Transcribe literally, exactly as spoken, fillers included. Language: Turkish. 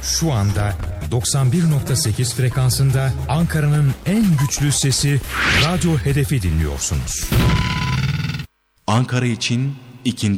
şu anda doksan bir nokta sekiz frekansında Ankara'nın en güçlü sesi Radyo Hedef'i dinliyorsunuz. Ankara için ikindi